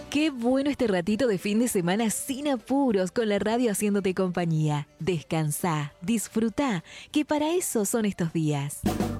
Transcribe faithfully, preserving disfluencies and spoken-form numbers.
Qué bueno este ratito de fin de semana sin apuros, con la radio haciéndote compañía. Descansá, disfrutá, que para eso son estos días.